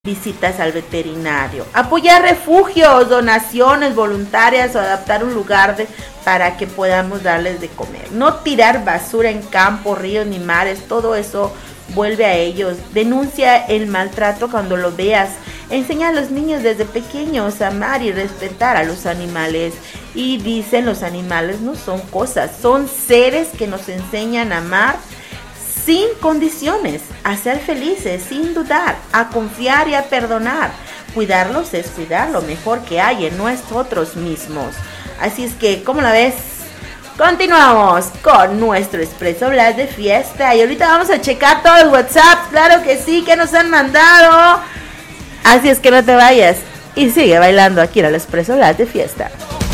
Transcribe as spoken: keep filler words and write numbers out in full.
visitas al veterinario, apoyar refugios, donaciones voluntarias o adaptar un lugar de, para que podamos darles de comer. No tirar basura en campos, ríos ni mares, todo eso vuelve a ellos. Denuncia el maltrato cuando lo veas. Enseña a los niños desde pequeños a amar y respetar a los animales. Y dicen, los animales no son cosas, son seres que nos enseñan a amar sin condiciones, a ser felices, sin dudar, a confiar y a perdonar. Cuidarlos es cuidar lo mejor que hay en nosotros mismos. Así es que, ¿cómo la ves? Continuamos con nuestro Expreso Blas de fiesta. Y ahorita vamos a checar todos los WhatsApp, claro que sí, que nos han mandado. Así es que no te vayas y sigue bailando aquí en el Expreso Blas de fiesta.